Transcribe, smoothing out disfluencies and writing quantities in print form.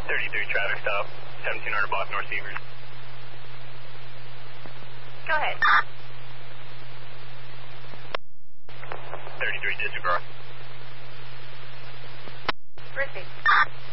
33 traffic stop, 1700 block North Severs. Go ahead. 33 disregard. Proceed.